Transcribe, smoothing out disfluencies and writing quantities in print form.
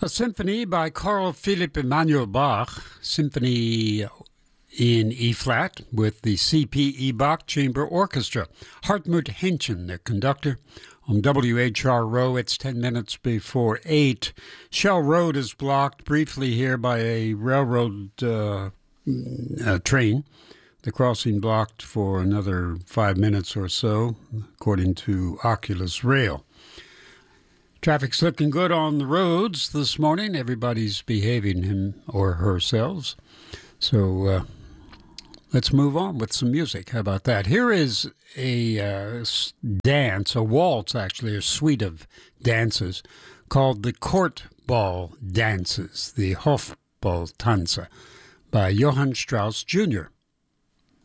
A symphony by Carl Philipp Emanuel Bach, symphony in E-flat with the C.P.E. Bach Chamber Orchestra. Hartmut Henschen, the conductor. On WHRO, it's 10 minutes before 8. Shell Road is blocked briefly here by a railroad train. The crossing blocked for another 5 minutes or so, according to Oculus Rail. Traffic's looking good on the roads this morning. Everybody's behaving him or herself. So let's move on with some music. How about that? Here is a dance, a waltz actually, a suite of dances called the Court Ball Dances, the Hofballtanze, by Johann Strauss Jr.